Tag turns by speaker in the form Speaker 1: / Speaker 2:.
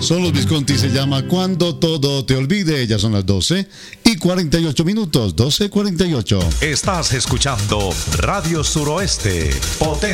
Speaker 1: Son los Visconti, se llama Cuando Todo Te Olvide. Ya son las 12:48, 12:48.
Speaker 2: Estás escuchando Radio Suroeste, potente.